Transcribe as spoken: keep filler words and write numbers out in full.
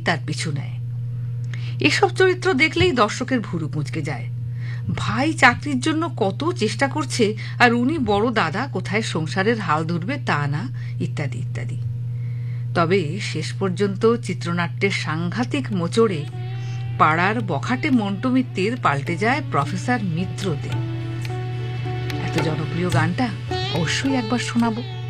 তার পিছু নেয়। এসব চরিত্র দেখলেই দর্শকের ভুরু কুঁচকে যায়। ভাই চাকরির জন্য কত চেষ্টা করছে, আর উনি বড় দাদা কোথায় সংসারের হাল ধরবে তা না, ইত্যাদি ইত্যাদি। তবে শেষ পর্যন্ত চিত্রনাট্যের সাংঘাতিক মোচড়ে পাড়ার বখাটে মন্টু মিত্তির পাল্টে যায় প্রফেসর মিত্রতে। এত জনপ্রিয় গানটা অবশ্যই একবার শোনাবো।